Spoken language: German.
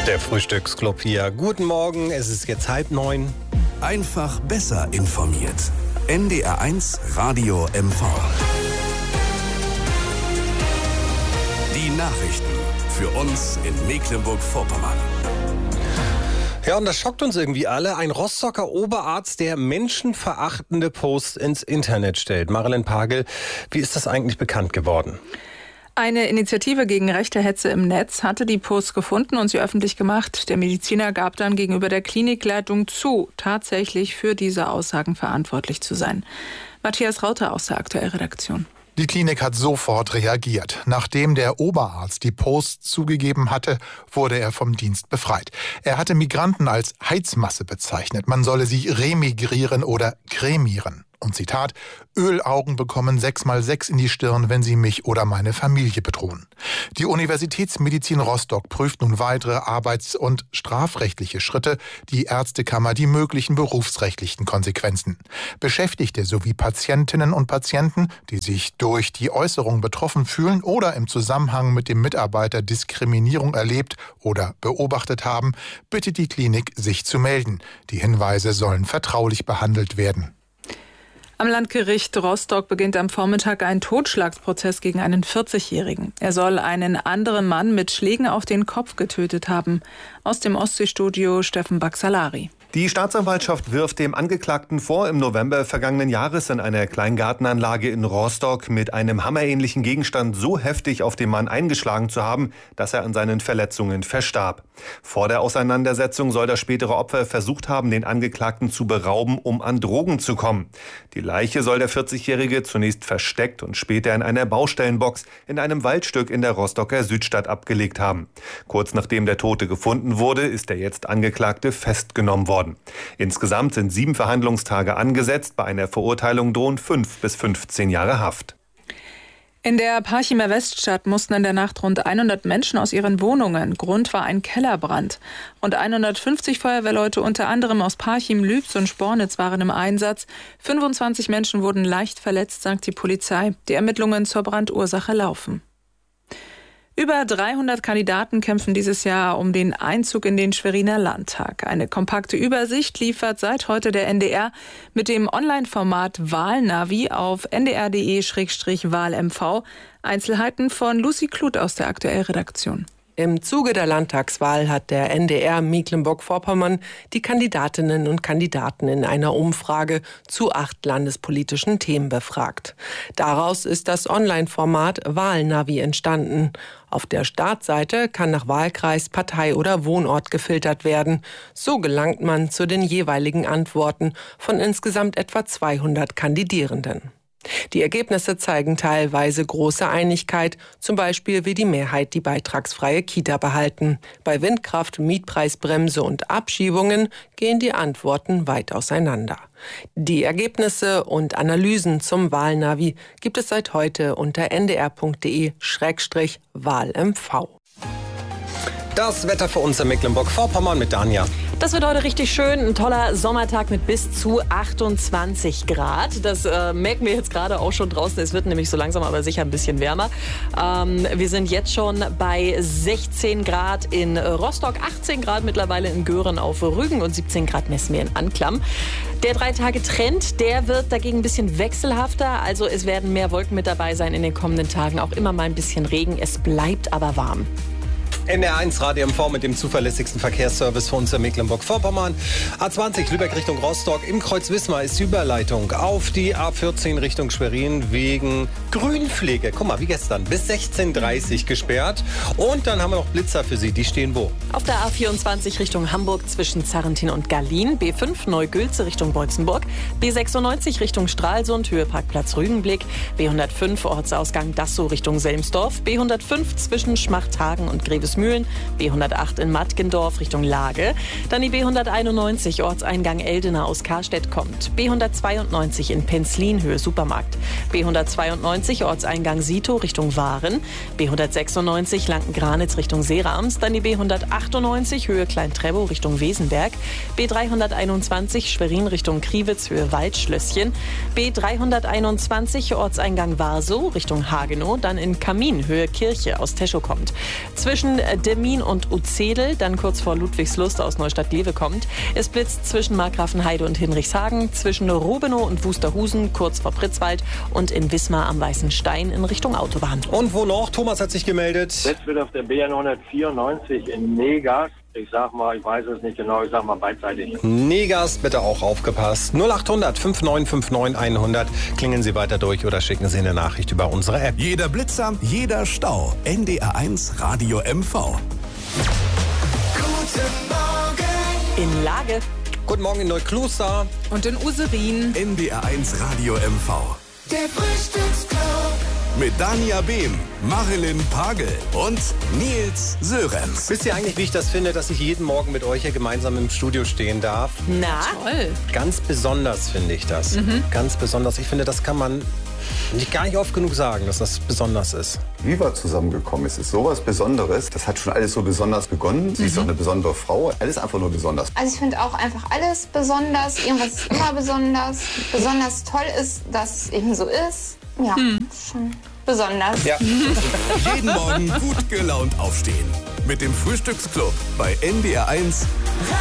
Der Frühstücksclub hier. Guten Morgen, es ist jetzt 8:30. Einfach besser informiert. NDR1 Radio MV. Die Nachrichten für uns in Mecklenburg-Vorpommern. Ja, und das schockt uns irgendwie alle. Ein Rostocker Oberarzt, der menschenverachtende Posts ins Internet stellt. Marilyn Pagel, wie ist das eigentlich bekannt geworden? Eine Initiative gegen rechte Hetze im Netz hatte die Posts gefunden und sie öffentlich gemacht. Der Mediziner gab dann gegenüber der Klinikleitung zu, tatsächlich für diese Aussagen verantwortlich zu sein. Matthias Rauter aus der Aktuellredaktion. Die Klinik hat sofort reagiert. Nachdem der Oberarzt die Posts zugegeben hatte, wurde er vom Dienst befreit. Er hatte Migranten als Heizmasse bezeichnet. Man solle sie remigrieren oder cremieren. Und Zitat, Ölaugen bekommen 6x6 in die Stirn, wenn sie mich oder meine Familie bedrohen. Die Universitätsmedizin Rostock prüft nun weitere arbeits- und strafrechtliche Schritte, die Ärztekammer die möglichen berufsrechtlichen Konsequenzen. Beschäftigte sowie Patientinnen und Patienten, die sich durch die Äußerung betroffen fühlen oder im Zusammenhang mit dem Mitarbeiter Diskriminierung erlebt oder beobachtet haben, bittet die Klinik, sich zu melden. Die Hinweise sollen vertraulich behandelt werden. Am Landgericht Rostock beginnt am Vormittag ein Totschlagsprozess gegen einen 40-Jährigen. Er soll einen anderen Mann mit Schlägen auf den Kopf getötet haben. Aus dem Ostseestudio Steffen Baxalari. Die Staatsanwaltschaft wirft dem Angeklagten vor, im November vergangenen Jahres in einer Kleingartenanlage in Rostock mit einem hammerähnlichen Gegenstand so heftig auf den Mann eingeschlagen zu haben, dass er an seinen Verletzungen verstarb. Vor der Auseinandersetzung soll das spätere Opfer versucht haben, den Angeklagten zu berauben, um an Drogen zu kommen. Die Leiche soll der 40-Jährige zunächst versteckt und später in einer Baustellenbox in einem Waldstück in der Rostocker Südstadt abgelegt haben. Kurz nachdem der Tote gefunden wurde, ist der jetzt Angeklagte festgenommen worden. Insgesamt sind 7 Verhandlungstage angesetzt. Bei einer Verurteilung drohen 5 bis 15 Jahre Haft. In der Parchimer Weststadt mussten in der Nacht rund 100 Menschen aus ihren Wohnungen. Grund war ein Kellerbrand. Rund 150 Feuerwehrleute, unter anderem aus Parchim, Lübs und Spornitz, waren im Einsatz. 25 Menschen wurden leicht verletzt, sagt die Polizei. Die Ermittlungen zur Brandursache laufen. Über 300 Kandidaten kämpfen dieses Jahr um den Einzug in den Schweriner Landtag. Eine kompakte Übersicht liefert seit heute der NDR mit dem Online-Format Wahlnavi auf ndr.de/wahlmv. Einzelheiten von Lucy Kluth aus der Aktuellredaktion. Im Zuge der Landtagswahl hat der NDR Mecklenburg-Vorpommern die Kandidatinnen und Kandidaten in einer Umfrage zu 8 landespolitischen Themen befragt. Daraus ist das Online-Format Wahlnavi entstanden. Auf der Startseite kann nach Wahlkreis, Partei oder Wohnort gefiltert werden. So gelangt man zu den jeweiligen Antworten von insgesamt etwa 200 Kandidierenden. Die Ergebnisse zeigen teilweise große Einigkeit, zum Beispiel will die Mehrheit die beitragsfreie Kita behalten. Bei Windkraft, Mietpreisbremse und Abschiebungen gehen die Antworten weit auseinander. Die Ergebnisse und Analysen zum Wahlnavi gibt es seit heute unter ndr.de/wahlmv. Das Wetter für uns in Mecklenburg-Vorpommern mit Danja. Das wird heute richtig schön. Ein toller Sommertag mit bis zu 28 Grad. Das merken wir jetzt gerade auch schon draußen. Es wird nämlich so langsam aber sicher ein bisschen wärmer. Wir sind jetzt schon bei 16 Grad in Rostock, 18 Grad mittlerweile in Göhren auf Rügen und 17 Grad messen wir in Anklam. Der 3-Tage-Trend, der wird dagegen ein bisschen wechselhafter. Also es werden mehr Wolken mit dabei sein in den kommenden Tagen. Auch immer mal ein bisschen Regen. Es bleibt aber warm. NDR1 Radio MV mit dem zuverlässigsten Verkehrsservice für uns in Mecklenburg-Vorpommern. A20 Lübeck Richtung Rostock. Im Kreuz Wismar ist die Überleitung auf die A14 Richtung Schwerin wegen Grünpflege. Guck mal, wie gestern, bis 16:30 gesperrt. Und dann haben wir noch Blitzer für Sie. Die stehen wo? Auf der A24 Richtung Hamburg zwischen Zarrentin und Gallien. B5 Neugülze Richtung Beutzenburg. B96 Richtung Stralsund, Höheparkplatz Rügenblick. B105 Ortsausgang Dassow Richtung Selmsdorf. B105 zwischen Schmachthagen und Grevesmühlen. B108 in Mattgendorf Richtung Lage. Dann die B191 Ortseingang Eldena aus Karstedt kommt. B192 in Penzlin Höhe Supermarkt. B192 Ortseingang Sito Richtung Waren. B196 Lanken-Granitz Richtung Seerams. Dann die B198 Höhe Klein-Trebow Richtung Wesenberg. B321 Schwerin Richtung Kriwitz Höhe Waldschlösschen. B321 Ortseingang Warsow Richtung Hagenow. Dann in Kamin Höhe Kirche aus Teschow kommt. Zwischen Demmin und Uzzedel, dann kurz vor Ludwigslust aus Neustadt-Glewe kommt. Es blitzt zwischen Markgrafenheide und Hinrichshagen, zwischen Rubenow und Wusterhusen, kurz vor Pritzwald und in Wismar am Weißen Stein in Richtung Autobahn. Und wo noch? Thomas hat sich gemeldet. Jetzt wird auf der B194 in Negas. Ich sag mal, ich weiß es nicht genau, ich sag mal beidseitig. Negas, bitte auch aufgepasst. 0800 5959 100. Klingeln Sie weiter durch oder schicken Sie eine Nachricht über unsere App. Jeder Blitzer, jeder Stau. NDR1 Radio MV. In Lage. Guten Morgen in Neukloster. Und in Userin. NDR1 Radio MV. Der Frühstücksclub. Mit Dania Behm, Marilyn Pagel und Nils Sörenz. Wisst ihr eigentlich, wie ich das finde, dass ich jeden Morgen mit euch hier gemeinsam im Studio stehen darf? Na? Toll. Ganz besonders finde ich das. Ganz besonders. Ich finde, das kann man gar nicht oft genug sagen, dass das besonders ist. Wie wir zusammengekommen ist sowas Besonderes. Das hat schon alles so besonders begonnen. Sie ist doch eine besondere Frau. Alles einfach nur besonders. Also ich finde auch einfach alles besonders. Irgendwas ist immer besonders. Besonders toll ist, dass es eben so ist. Ja, schon besonders. Ja. Jeden Morgen gut gelaunt aufstehen. Mit dem Frühstücksclub bei NDR1